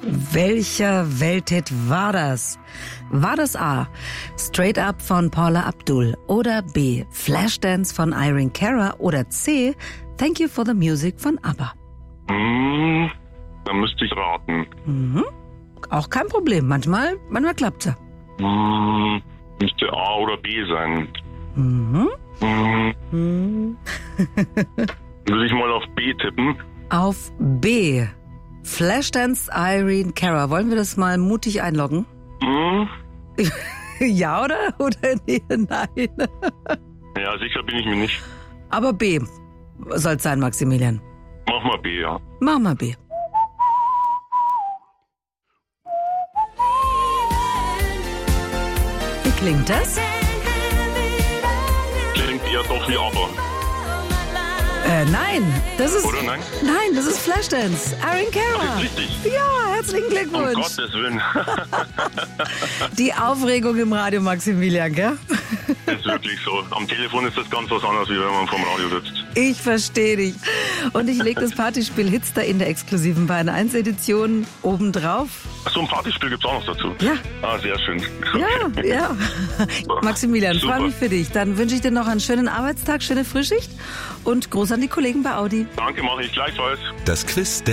Welcher Welthit war das? War das A, Straight Up von Paula Abdul oder B, Flashdance von Irene Cara oder C, Thank You for the Music von ABBA? Da müsste ich raten. Auch kein Problem, manchmal klappt's ja. Müsste A oder B sein. Würde ich mal auf B tippen? Auf B, Flashdance Irene Cara. Wollen wir das mal mutig einloggen? Ja oder nee, nein? Ja, sicher bin ich mir nicht. Aber B soll's sein, Maximilian. Mach mal B, ja. Mach mal B. Wie klingt das? Klingt eher doch wie ABBA. Nein, das ist... Oder nein? Nein, das ist Flashdance. Irene Cara. Das ist richtig. Ja, herzlichen Um Glückwunsch. Gottes Willen. Die Aufregung im Radio, Maximilian, gell? Ist wirklich so. Am Telefon ist das ganz was anderes, wie wenn man vorm Radio sitzt. Ich verstehe dich. Und ich lege das Partyspiel Hitster in der exklusiven Bayern 1 Edition obendrauf. Ach so, ein Partyspiel gibt's auch noch dazu? Ja. Ah, sehr schön. Ja. Maximilian, Super. freue mich für dich. Dann wünsche ich dir noch einen schönen Arbeitstag, schöne Frühschicht und Gruß an die Kollegen bei Audi. Danke, mache ich gleichfalls. Das Quiz der